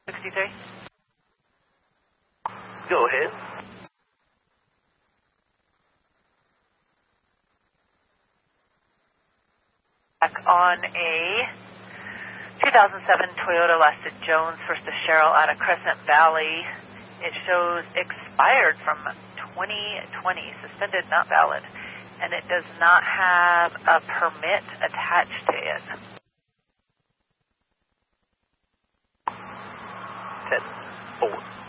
63. Go ahead. Back on a 2007 Toyota Lasted Jones, first to Cheryl out of Crescent Valley. It shows expired from 2020, suspended, not valid. And it does not have a permit attached to it. 10, 4.